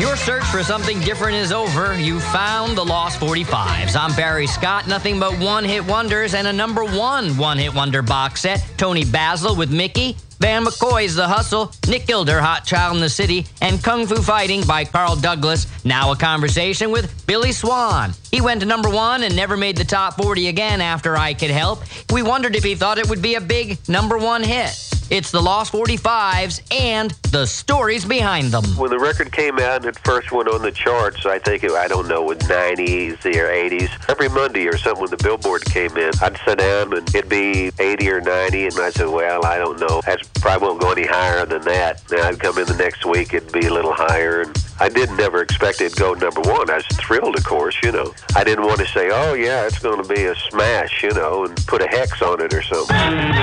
Your search for something different is over. You found the Lost 45s. I'm Barry Scott. Nothing but one-hit wonders and a number one-hit wonder box set. Tony Basil with Mickey. Van McCoy's The Hustle, Nick Gilder, Hot Child in the City, and Kung Fu Fighting by Carl Douglas. Now a conversation with Billy Swan. He went to number 1 and never made the top 40 again after I Could Help. We wondered if he thought it would be a big number 1 hit. It's the Lost 45s and the stories behind them. When the record came out and it first went on the charts, I think, with 90s or 80s, every Monday or something when the Billboard came in, I'd sit down and it'd be 80 or 90, and I'd say, well, I don't know. That probably won't go any higher than that. And I'd come in the next week, it'd be a little higher, and I didn't never expect it to go number 1. I was thrilled, of course, I didn't want to say, oh, yeah, it's going to be a smash, and put a hex on it or something.